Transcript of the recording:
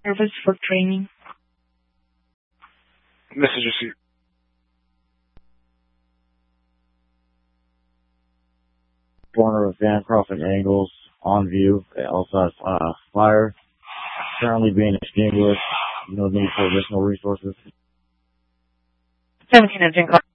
Service for training. Message received. Corner of Bancroft and Angles on view. They also have fire currently being extinguished. No need for additional resources. 17 engine car.